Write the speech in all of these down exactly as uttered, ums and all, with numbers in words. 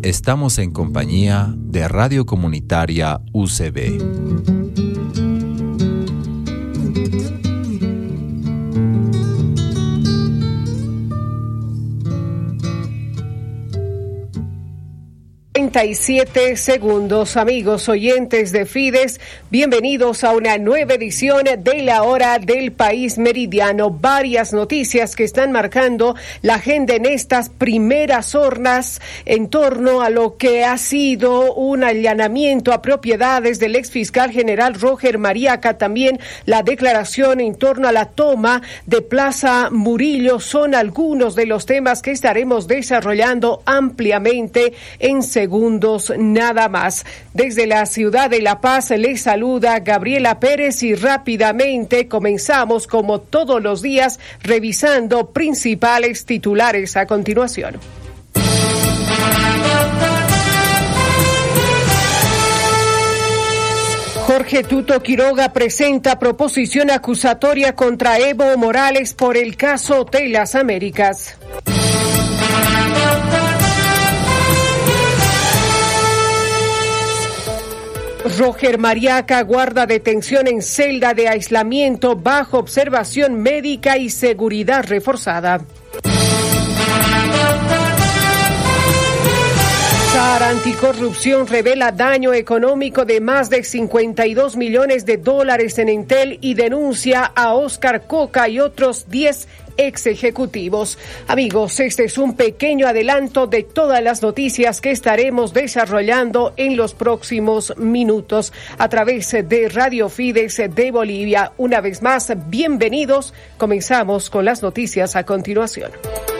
Estamos en compañía de Radio Comunitaria U C B. treinta y siete segundos, amigos oyentes de Fides, bienvenidos a una nueva edición de la Hora del País Meridiano. Varias noticias que están marcando la agenda en estas primeras horas en torno a lo que ha sido un allanamiento a propiedades del ex fiscal general Roger Mariaca, también la declaración en torno a la toma de Plaza Murillo. Son algunos de los temas que estaremos desarrollando ampliamente en segundos nada más. Desde la ciudad de La Paz les saluda Gabriela Pérez y rápidamente comenzamos como todos los días revisando principales titulares a continuación. Jorge Tuto Quiroga presenta proposición acusatoria contra Evo Morales por el caso de las Américas. Roger Mariaca guarda detención en celda de aislamiento bajo observación médica y seguridad reforzada. SAR Anticorrupción revela daño económico de más de cincuenta y dos millones de dólares en Entel y denuncia a Oscar Coca y otros diez ex ejecutivos. Amigos, este es un pequeño adelanto de todas las noticias que estaremos desarrollando en los próximos minutos a través de Radio Fides de Bolivia. Una vez más, bienvenidos. Comenzamos con las noticias a continuación.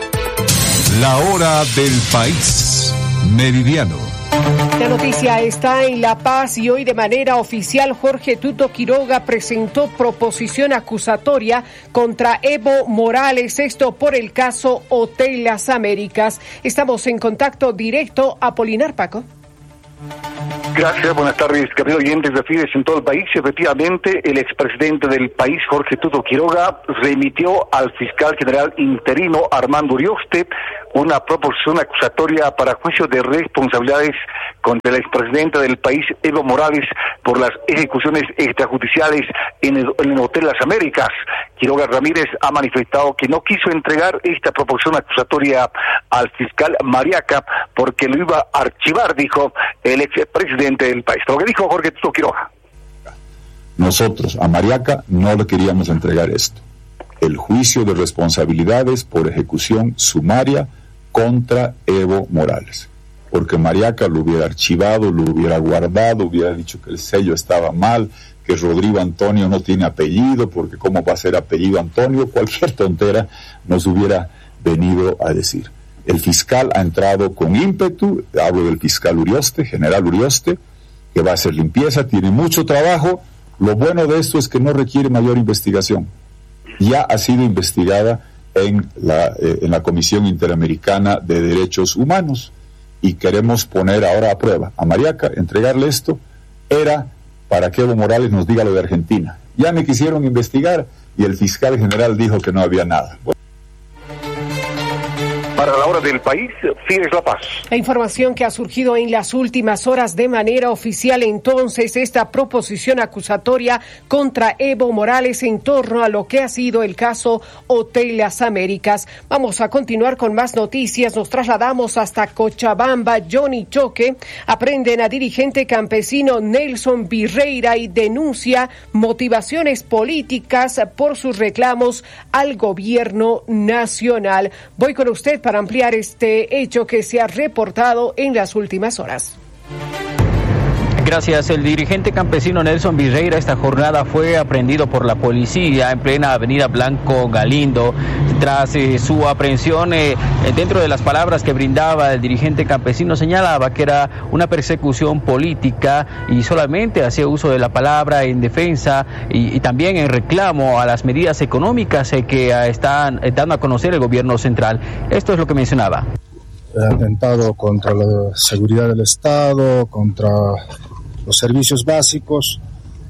La Hora del País Meridiano. La noticia está en La Paz y hoy de manera oficial Jorge Tuto Quiroga presentó proposición acusatoria contra Evo Morales, esto por el caso Hotel Las Américas. Estamos en contacto directo. Apolinar Paco. Gracias, buenas tardes, queridos oyentes de Fides en todo el país. Efectivamente, el expresidente del país, Jorge Tuto Quiroga, remitió al fiscal general interino Armando Urioste una proposición acusatoria para juicio de responsabilidades contra el expresidente del país, Evo Morales, por las ejecuciones extrajudiciales en el, en el Hotel Las Américas. Quiroga Ramírez ha manifestado que no quiso entregar esta proposición acusatoria al fiscal Mariaca porque lo iba a archivar, dijo el expresidente del país. Lo que dijo Jorge Tuto Quiroga. Nosotros a Mariaca no le queríamos entregar esto. El juicio de responsabilidades por ejecución sumaria contra Evo Morales. Porque Mariaca lo hubiera archivado, lo hubiera guardado, hubiera dicho que el sello estaba mal, que Rodrigo Antonio no tiene apellido, porque cómo va a ser apellido Antonio, cualquier tontera nos hubiera venido a decir. El fiscal ha entrado con ímpetu, hablo del fiscal Urioste, general Urioste, que va a hacer limpieza, tiene mucho trabajo. Lo bueno de esto es que no requiere mayor investigación. Ya ha sido investigada en la, eh, en la Comisión Interamericana de Derechos Humanos y queremos poner ahora a prueba a Mariaca, entregarle esto, era para que Evo Morales nos diga lo de Argentina. Ya me quisieron investigar y el fiscal general dijo que no había nada. Bueno. Para la Hora del País, Fides La Paz. La información que ha surgido en las últimas horas de manera oficial, entonces, esta proposición acusatoria contra Evo Morales en torno a lo que ha sido el caso Hotel Las Américas. Vamos a continuar con más noticias. Nos trasladamos hasta Cochabamba. Johnny Choque aprenden a dirigente campesino Nelson Virreira y denuncia motivaciones políticas por sus reclamos al gobierno nacional. Voy con usted para ampliar este hecho que se ha reportado en las últimas horas. Gracias. El dirigente campesino Nelson Virreira esta jornada fue aprehendido por la policía en plena avenida Blanco Galindo. Tras eh, su aprehensión, eh, dentro de las palabras que brindaba el dirigente campesino, señalaba que era una persecución política y solamente hacía uso de la palabra en defensa y, y también en reclamo a las medidas económicas eh, que eh, están eh, dando a conocer el gobierno central. Esto es lo que mencionaba. Atentado contra la seguridad del Estado, contra los servicios básicos,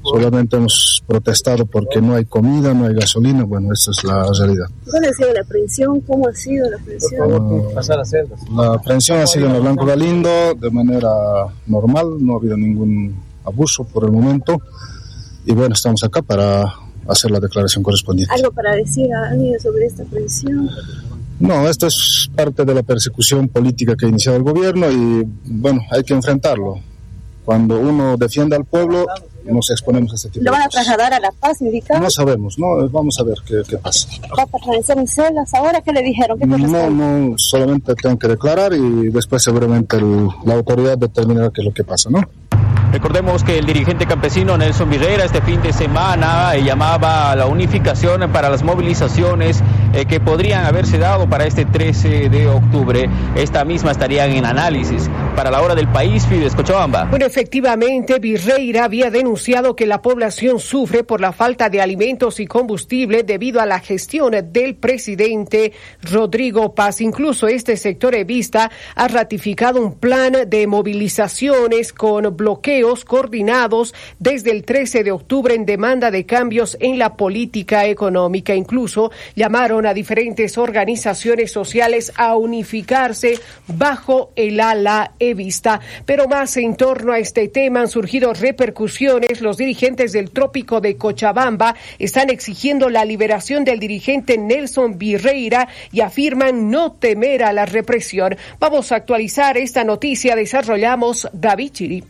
Solamente hemos protestado porque no hay comida, no hay gasolina. Bueno, esa es la realidad. ¿Dónde ha sido la aprehensión? ¿Cómo ha sido la aprehensión? Uh, la aprehensión ha sido en el Blanco Galindo de manera normal, no ha habido ningún abuso por el momento. Y bueno, estamos acá para hacer la declaración correspondiente. ¿Algo para decir a alguien sobre esta aprehensión? No, esto es parte de la persecución política que ha iniciado el gobierno y bueno, hay que enfrentarlo. Cuando uno defiende al pueblo, nos exponemos a este tipo de cosas. ¿Lo van a trasladar a La Paz, indicado? No sabemos, no, vamos a ver qué, qué pasa. ¿Va a permanecer en celdas ahora? ¿Qué le dijeron? ¿Qué no, no, solamente tengo que declarar y después seguramente el, la autoridad determinará qué es lo que pasa, ¿no? Recordemos que el dirigente campesino Nelson Virreira este fin de semana eh, llamaba a la unificación para las movilizaciones eh, que podrían haberse dado para este trece de octubre. Esta misma estarían en análisis. Para La Hora del País, Fides Cochabamba. Bueno, efectivamente, Virreira había denunciado que la población sufre por la falta de alimentos y combustible debido a la gestión del presidente Rodrigo Paz. Incluso este sector evista ha ratificado un plan de movilizaciones con bloqueos coordinados desde el trece de octubre en demanda de cambios en la política económica. Incluso llamaron a diferentes organizaciones sociales a unificarse bajo el ala evista. Pero más en torno a este tema han surgido repercusiones. Los dirigentes del Trópico de Cochabamba están exigiendo la liberación del dirigente Nelson Virreira y afirman no temer a la represión. Vamos a actualizar esta noticia. Desarrollamos David Chiri.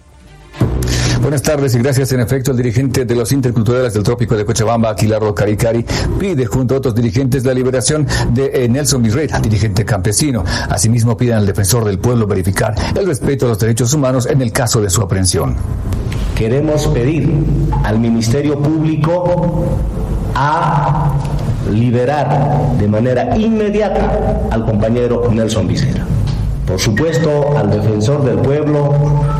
Buenas tardes y gracias. En efecto, el dirigente de los interculturales del Trópico de Cochabamba, Aquilardo Caricari, pide junto a otros dirigentes la liberación de eh, Nelson Virreira, dirigente campesino. Asimismo, piden al defensor del pueblo verificar el respeto a los derechos humanos en el caso de su aprehensión. Queremos pedir al Ministerio Público a liberar de manera inmediata al compañero Nelson Virreira. Por supuesto, al defensor del pueblo,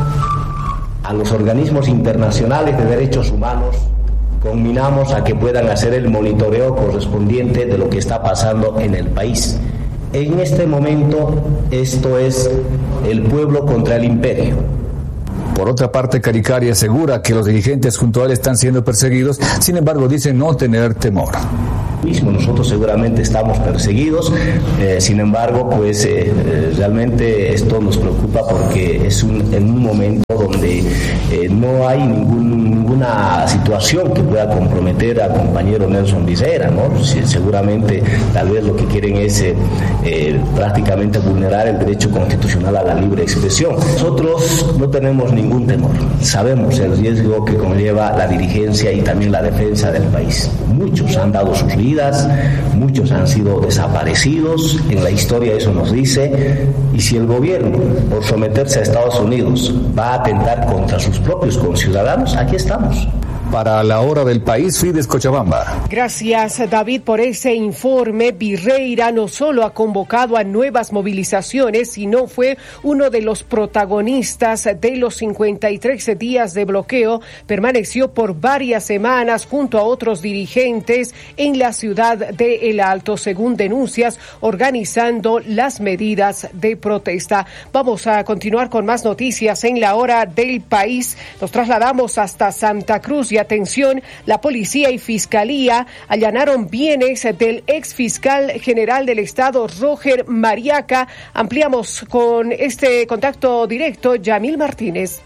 a los organismos internacionales de derechos humanos, conminamos a que puedan hacer el monitoreo correspondiente de lo que está pasando en el país. En este momento, esto es el pueblo contra el imperio. Por otra parte, Caricari asegura que los dirigentes junto a él están siendo perseguidos, sin embargo dice no tener temor. Mismo nosotros seguramente estamos perseguidos, eh, sin embargo, pues eh, realmente esto nos preocupa porque es un, en un momento donde eh, no hay ningún, ninguna situación que pueda comprometer al compañero Nelson Virreira, ¿no? Sí, seguramente, tal vez lo que quieren es eh, eh, prácticamente vulnerar el derecho constitucional a la libre expresión. Nosotros no tenemos ningún temor, sabemos el riesgo que conlleva la dirigencia y también la defensa del país. Muchos han dado sus vidas, muchos han sido desaparecidos, en la historia eso nos dice, y si el gobierno, por someterse a Estados Unidos, va a atentar contra sus propios conciudadanos, aquí estamos. Para La Hora del País, Fides Cochabamba. Gracias, David, por ese informe. Virreira no solo ha convocado a nuevas movilizaciones, sino fue uno de los protagonistas de los cincuenta y tres días de bloqueo. Permaneció por varias semanas junto a otros dirigentes en la ciudad de El Alto, según denuncias, organizando las medidas de protesta. Vamos a continuar con más noticias en La Hora del País. Nos trasladamos hasta Santa Cruz y atención, la policía y fiscalía allanaron bienes del ex fiscal general del estado, Roger Mariaca. Ampliamos con este contacto directo, Yamil Martínez.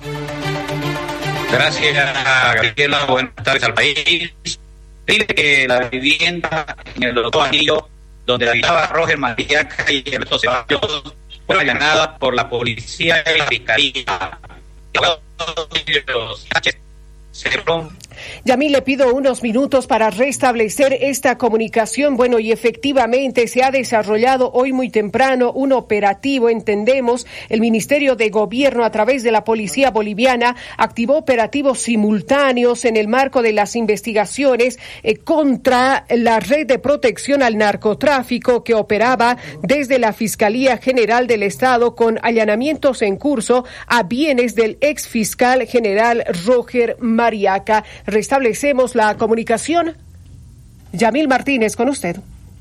Gracias, Gabriela. Buenas tardes al país. Pide que la vivienda en el doctor Anillo, donde habitaba Roger Mariaca y Alberto Ceballos, fue allanada por la policía y la fiscalía. Yamil, le pido unos minutos para restablecer esta comunicación. Bueno, y efectivamente se ha desarrollado hoy muy temprano un operativo, entendemos. El Ministerio de Gobierno, a través de la Policía Boliviana, activó operativos simultáneos en el marco de las investigaciones eh, contra la red de protección al narcotráfico que operaba desde la Fiscalía General del Estado, con allanamientos en curso a bienes del ex fiscal general Roger Mariaca. Restablecemos la comunicación. Yamil Martínez, con usted.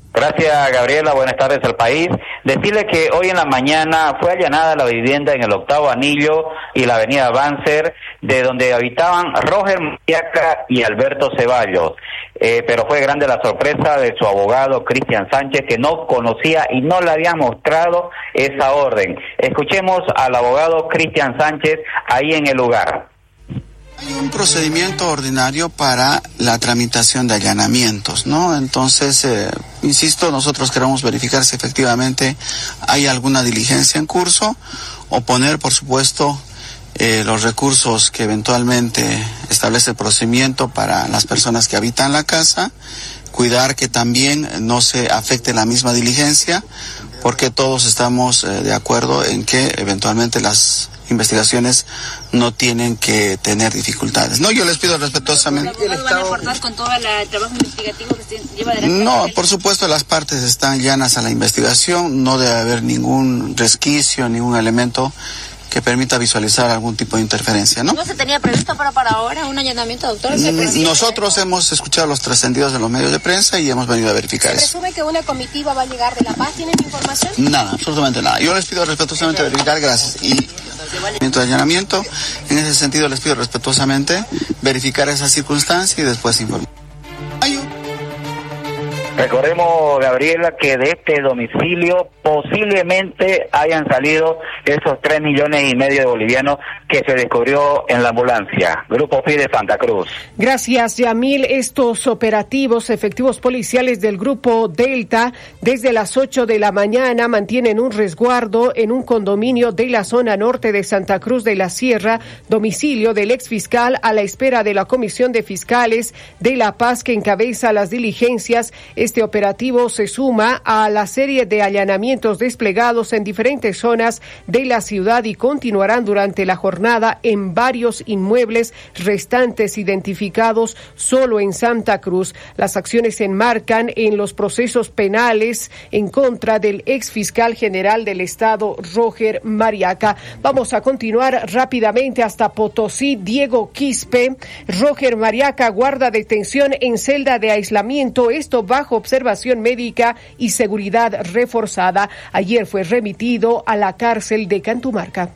Gracias, Gabriela. Buenas tardes al país. Decirle que hoy en la mañana fue allanada la vivienda en el octavo anillo y la avenida Banzer, de donde habitaban Roger Mariaca y Alberto Ceballos. Eh, pero fue grande la sorpresa de su abogado Cristian Sánchez, que no conocía y no le había mostrado esa orden. Escuchemos al abogado Cristian Sánchez ahí en el lugar. Hay un procedimiento ordinario para la tramitación de allanamientos, ¿no? Entonces, eh, insisto, nosotros queremos verificar si efectivamente hay alguna diligencia en curso, o poner, por supuesto, eh, los recursos que eventualmente establece el procedimiento para las personas que habitan la casa, cuidar que también no se afecte la misma diligencia, porque todos estamos eh, de acuerdo en que eventualmente las investigaciones no tienen que tener dificultades. No, yo les pido respetuosamente. ¿El abogado van a aportar con todo el trabajo investigativo que se lleva adelante? No, por supuesto, las partes están llanas a la investigación, no debe haber ningún resquicio, ningún elemento que permita visualizar algún tipo de interferencia, ¿no? ¿No se tenía previsto para, para ahora un allanamiento, doctor? Nosotros hemos escuchado los trascendidos de los medios de prensa y hemos venido a verificar eso. ¿Se presume que una comitiva va a llegar de La Paz? ¿Tienen información? Nada, absolutamente nada. Yo les pido respetuosamente verificar, gracias. Y de allanamiento, en ese sentido les pido respetuosamente verificar esa circunstancia y después informar. Recordemos, Gabriela, que de este domicilio posiblemente hayan salido esos tres millones y medio de bolivianos que se descubrió en la ambulancia. Grupo F I de Santa Cruz. Gracias, Yamil. Estos operativos efectivos policiales del Grupo Delta desde las ocho de la mañana mantienen un resguardo en un condominio de la zona norte de Santa Cruz de la Sierra, domicilio del exfiscal, a la espera de la Comisión de Fiscales de La Paz que encabeza las diligencias. Este operativo se suma a la serie de allanamientos desplegados en diferentes zonas de la ciudad y continuarán durante la jornada en varios inmuebles restantes identificados solo en Santa Cruz. Las acciones se enmarcan en los procesos penales en contra del exfiscal general del Estado, Roger Mariaca. Vamos a continuar rápidamente hasta Potosí. Diego Quispe. Roger Mariaca guarda detención en celda de aislamiento, esto bajo observación médica y seguridad reforzada. Ayer fue remitido a la cárcel de Cantumarca.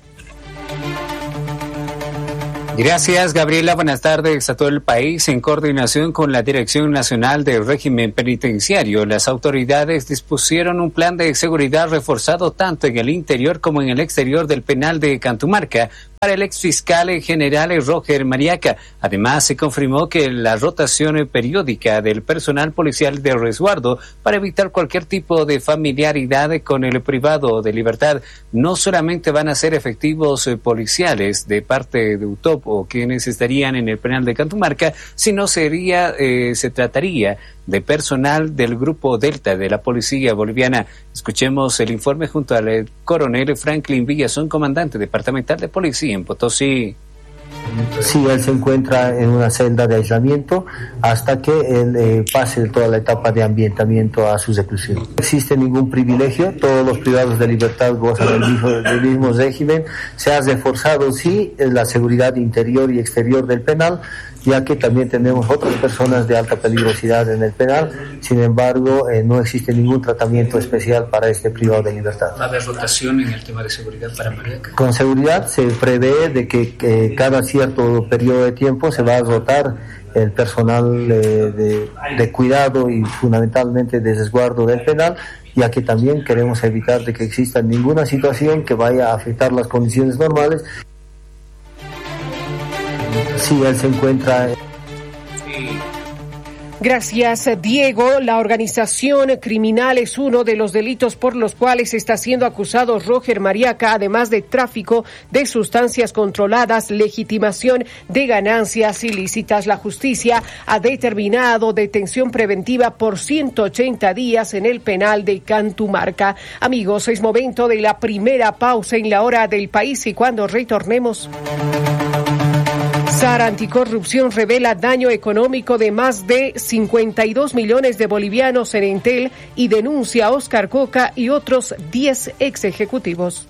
Gracias, Gabriela. Buenas tardes a todo el país. En coordinación con la Dirección Nacional del Régimen Penitenciario, las autoridades dispusieron un plan de seguridad reforzado tanto en el interior como en el exterior del penal de Cantumarca para el exfiscal general Roger Mariaca. Además, se confirmó que la rotación periódica del personal policial de resguardo para evitar cualquier tipo de familiaridad con el privado de libertad no solamente van a ser efectivos policiales de parte de UTOP o quienes estarían en el penal de Cantumarca, sino sería eh, se trataría de personal del Grupo Delta de la Policía Boliviana. Escuchemos el informe junto al coronel Franklin Villazón, comandante departamental de policía en Potosí. Sí, él se encuentra en una celda de aislamiento hasta que él eh, pase toda la etapa de ambientamiento a su reclusión. No existe ningún privilegio, todos los privados de libertad gozan del mismo, del mismo régimen. Se ha reforzado, sí, la seguridad interior y exterior del penal, ya que también tenemos otras personas de alta peligrosidad en el penal. Sin embargo, eh, no existe ningún tratamiento especial para este privado de libertad. ¿Va a haber rotación en el tema de seguridad para Mariaca? Con seguridad se prevé de que, que cada cierto periodo de tiempo se va a rotar el personal eh, de, de cuidado y fundamentalmente de resguardo del penal, ya que también queremos evitar de que exista ninguna situación que vaya a afectar las condiciones normales. Sí, él se encuentra. Gracias, Diego. La organización criminal es uno de los delitos por los cuales está siendo acusado Roger Mariaca, además de tráfico de sustancias controladas, legitimación de ganancias ilícitas. La justicia ha determinado detención preventiva por ciento ochenta días en el penal de Cantumarca. Amigos, es momento de la primera pausa en la hora del país y cuando retornemos, SAR Anticorrupción revela daño económico de más de cincuenta y dos millones de bolivianos en Entel y denuncia a Oscar Coca y otros diez ex ejecutivos.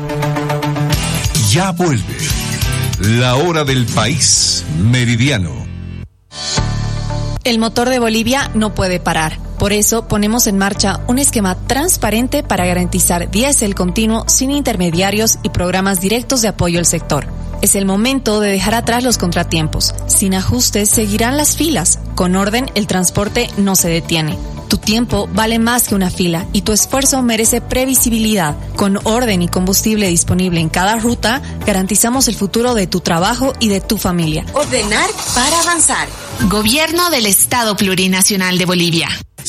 Ya vuelve la hora del país meridiano. El motor de Bolivia no puede parar. Por eso ponemos en marcha un esquema transparente para garantizar diésel continuo sin intermediarios y programas directos de apoyo al sector. Es el momento de dejar atrás los contratiempos. Sin ajustes seguirán las filas. Con orden, el transporte no se detiene. Tu tiempo vale más que una fila y tu esfuerzo merece previsibilidad. Con orden y combustible disponible en cada ruta, garantizamos el futuro de tu trabajo y de tu familia. Ordenar para avanzar. Gobierno del Estado Plurinacional de Bolivia.